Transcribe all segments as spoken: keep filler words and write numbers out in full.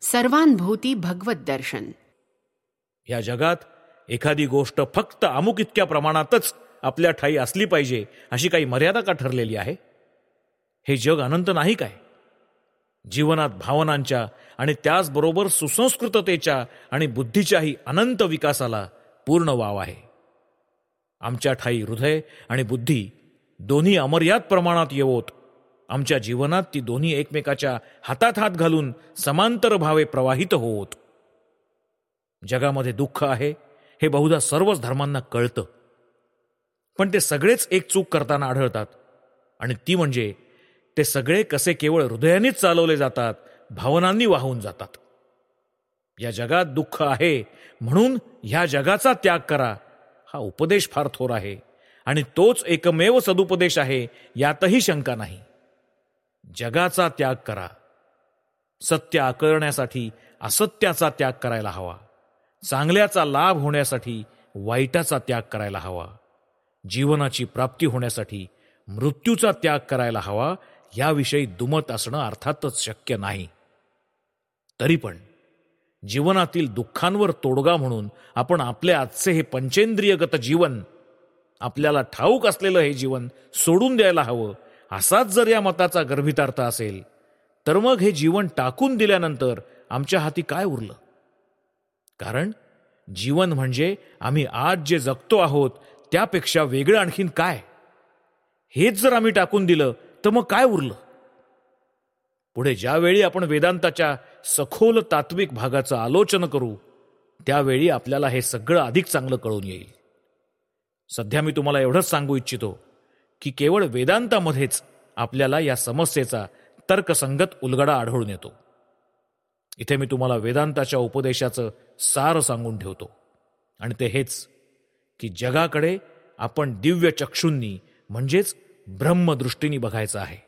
सर्वांभूती भगवत दर्शन. या जगात एखादी गोष्ट फक्त अमुक इतक्या प्रमाणातच आपल्या ठाई असली पाहिजे अशी काही मर्यादा का ठरलेली आहे? हे जग अनंत नाही काय? जीवनात भावनांच्या आणि त्याचबरोबर सुसंस्कृततेच्या आणि बुद्धीच्याही अनंत विकासाला पूर्ण वाव आहे. आमच्या ठाई हृदय आणि बुद्धी दोन्ही अमर्याद प्रमाणात येवोत. आमच्या जीवनात ती दोन्ही एकमेकाच्या हातात हात घालून समांतर भावे प्रवाहित होवोत. जगामध्ये दुःख आहे हे बहुधा सर्वच धर्मांना कळतं, पण ते सगळेच एक चूक करताना आढळतात, आणि ती म्हणजे ते सगळे कसे केवळ हृदयानेच चालवले जातात, भावनांनी वाहून जातात. या जगात दुःख आहे म्हणून ह्या जगाचा त्याग करा हा उपदेश फार थोर आहे, आणि तोच एकमेव सदुपदेश आहे यातही शंका नाही. जगाचा त्याग करा. सत्य आकळण्यासाठी असत्याचा त्याग करायला हवा. चांगल्याचा लाभ होण्यासाठी वाईटाचा त्याग करायला हवा. जीवनाची प्राप्ती होण्यासाठी मृत्यूचा त्याग करायला हवा. याविषयी दुमत असणं अर्थातच शक्य नाही. तरी पण जीवनातील दुःखांवर तोडगा म्हणून आपण आपले आजचे हे पंचेंद्रियगत जीवन, आपल्याला ठाऊक असलेलं हे जीवन सोडून द्यायला हवं, असाच जर या मताचा गर्भितार्थ असेल तर मग हे जीवन टाकून दिल्यानंतर आमच्या हाती काय उरलं? कारण जीवन म्हणजे आम्ही आज जे जगतो आहोत त्यापेक्षा वेगळं आणखीन काय? हेच जर आम्ही टाकून दिलं तर मग काय उरलं? पुढे ज्यावेळी आपण वेदांताच्या सखोल तात्विक भागाचं आलोचन करू त्यावेळी आपल्याला हे सगळं अधिक चांगलं कळून येईल. सध्या मी तुम्हाला एवढंच सांगू इच्छितो की केवळ वेदांतामध्येच आपल्याला या समस्येचा तर्कसंगत उलगडा आढळून येतो. इथे मी तुम्हाला वेदांताच्या उपदेशाचं सार सांगून ठेवतो, आणि ते हेच की जगाकडे आपण दिव्य चक्षुंनी म्हणजेच ब्रह्मदृष्टीने बघायचं आहे.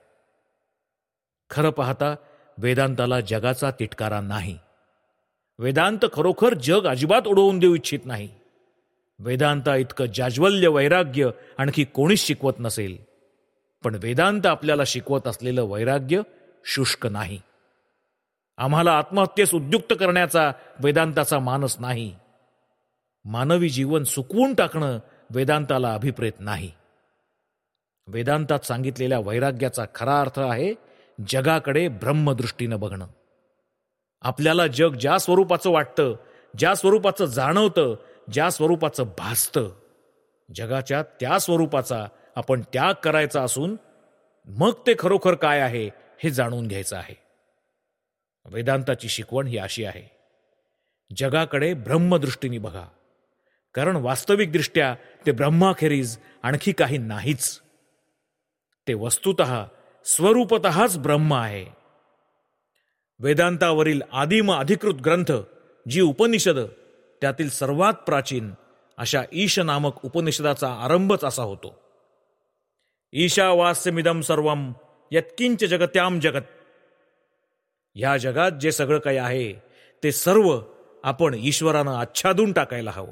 खरं पाहता वेदांताला जगाचा तिटकारा नाही. वेदांत खरोखर जग अजिबात उडवून देऊ इच्छित नाही. वेदांता इतकं जाज्वल्य वैराग्य आणखी कोणीच शिकवत नसेल. पण वेदांत आपल्याला शिकवत असलेलं वैराग्य शुष्क नाही. आम्हाला आत्महत्येस उद्युक्त करण्याचा वेदांताचा मानस नाही. मानवी जीवन सुकवून टाकणं वेदांताला अभिप्रेत नाही. वेदांतात सांगितलेल्या वैराग्याचा खरा अर्थ आहे जगाकडे ब्रह्मदृष्टीनं बघणं. आपल्याला जग ज्या स्वरूपाचं वाटतं, ज्या स्वरूपाचं जाणवतं, ज्या स्वरूपाचं भासतं, जगाच्या त्या स्वरूपाचा आपण त्याग करायचा असून मग ते खरोखर काय आहे हे जाणून घ्यायचं आहे. वेदांताची शिकवण ही अशी आहे, जगाकडे ब्रह्मदृष्टीने बघा, कारण वास्तविकदृष्ट्या ते ब्रह्माखेरीज आणखी काही नाहीच. ते वस्तुतः स्वरूपतःच ब्रह्म आहे. वेदांतावरील आदिम अधिकृत ग्रंथ जी उपनिषद, त्यातील सर्वात प्राचीन अशा ईश नामक उपनिषदाचा आरंभच असा होतो. ईशावास्यमिदं सर्वं यत्किंच जगत्याम जगत. या जगात जे सगळं काही आहे ते सर्व आपण ईश्वरानं आच्छादून टाकायला हवं.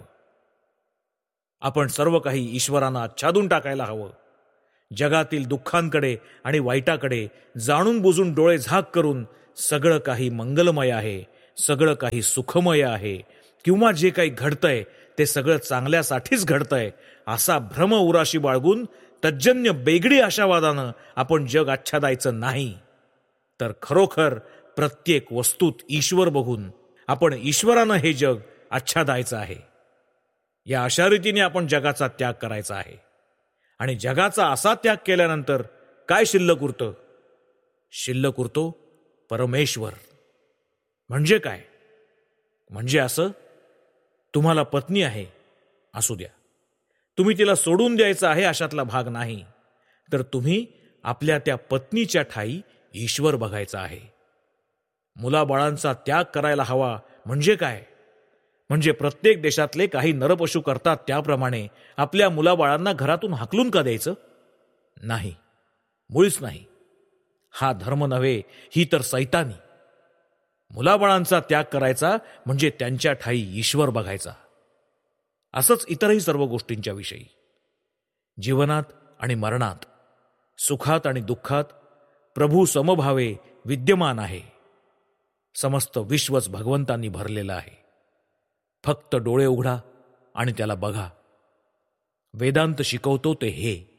आपण सर्व काही ईश्वरानं आच्छादून टाकायला हवं. जगातील दुःखांकडे आणि वाईटाकडे जाणून बुजून डोळे झाक करून सगळं काही मंगलमय आहे, सगळं काही सुखमय आहे, किंवा जे काही घडतंय ते सगळं चांगल्यासाठीच घडतंय असा भ्रम उराशी बाळगून तज्जन्य बेगडी आशावादानं आपण जग आच्छादायचं नाही, तर खरोखर प्रत्येक वस्तूत ईश्वर बघून आपण ईश्वरानं हे जग आच्छादायचं आहे. या अशा रीतीने आपण जगाचा त्याग करायचा आहे. आणि जगाचा असा त्याग केल्यानंतर काय शिल्लक उरतं? शिल्लक उरतो परमेश्वर. म्हणजे काय? म्हणजे असं, तुम्हाला पत्नी आहे असू द्या, तुम्ही तिला सोडून द्यायचं आहे अशातला भाग नाही, तर तुम्ही आपल्या त्या पत्नीच्या ठाई ईश्वर बघायचा आहे. मुलाबाळांचा त्याग करायला हवा म्हणजे काय? म्हणजे प्रत्येक देशातले काही नरपशु करतात त्याप्रमाणे आपल्या मुलाबाळांना घरातून हाकलून का द्यायचं? नाही, मुळीच नाही. हा धर्म नव्हे, ही तर सैतानी. मुलाबाळांचा त्याग करायचा म्हणजे त्यांच्या ठाई ईश्वर बघायचा. असंच इतरही सर्व गोष्टींच्या विषयी. जीवनात आणि मरणात, सुखात आणि दुःखात प्रभू समभावे विद्यमान आहे. समस्त विश्वच भगवंतांनी भरलेलं आहे. फक्त डोळे उघडा आणि त्याला बघा. वेदांत शिकवतो ते हे.